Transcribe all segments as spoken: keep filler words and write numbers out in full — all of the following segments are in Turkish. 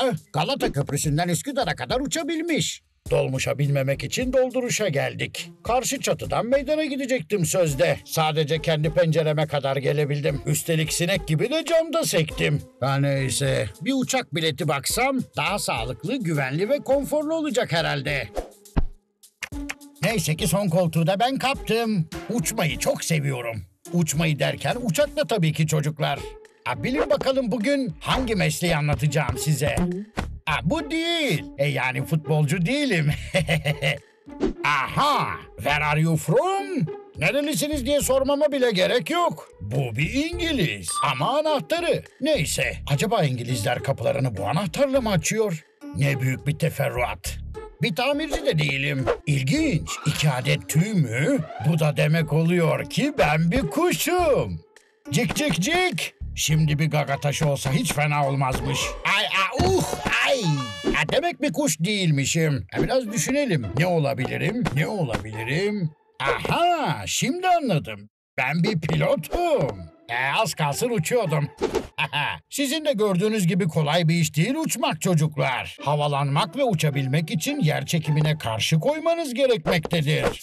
mü? Galata Köprüsü'nden Üsküdar'a kadar uçabilmiş. Dolmuşa binmemek için dolduruşa geldik. Karşı çatıdan meydana gidecektim sözde. Sadece kendi pencereme kadar gelebildim. Üstelik sinek gibi de camda sektim. Ha neyse, bir uçak bileti baksam daha sağlıklı, güvenli ve konforlu olacak herhalde. Neyse ki son koltuğu da ben kaptım. Uçmayı çok seviyorum. Uçmayı derken uçakla tabii ki çocuklar. Ha, bilin bakalım bugün hangi mesleği anlatacağım size. Ha, bu değil. E yani futbolcu değilim. Aha! Where are you from? Nerelisiniz diye sormama bile gerek yok. Bu bir İngiliz. Ama anahtarı. Neyse. Acaba İngilizler kapılarını bu anahtarla mı açıyor? Ne büyük bir teferruat. Bir tamirci de değilim. İlginç. İki adet tüy mü? Bu da demek oluyor ki ben bir kuşum. Cik cik cik. Şimdi bir gaga taşı olsa hiç fena olmazmış. Ay ay uh ay. Ha, demek bir kuş değilmişim. Ha, biraz düşünelim. Ne olabilirim? Ne olabilirim? Aha, şimdi anladım. Ben bir pilotum. E, az kalsın uçuyordum. Sizin de gördüğünüz gibi kolay bir iş değil uçmak çocuklar. Havalanmak ve uçabilmek için yer çekimine karşı koymanız gerekmektedir.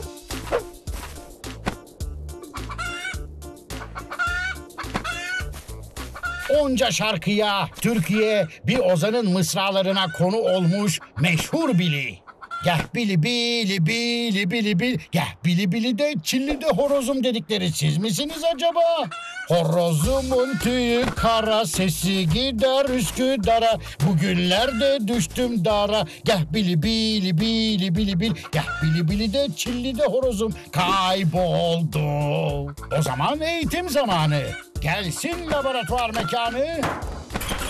Onca şarkıya, Türkiye bir ozanın mısralarına konu olmuş meşhur Bili. Geh bili bili bili bili bil, geh bili bili de çilli de horozum dedikleri siz misiniz acaba? Horozumun tüyü kara, sesi gider Üsküdar'a. Bugünlerde düştüm dara, geh bili bili bili bili bil, geh bili bili de çilli de horozum kayboldu. O zaman eğitim zamanı. Gelsin laboratuvar mekanı.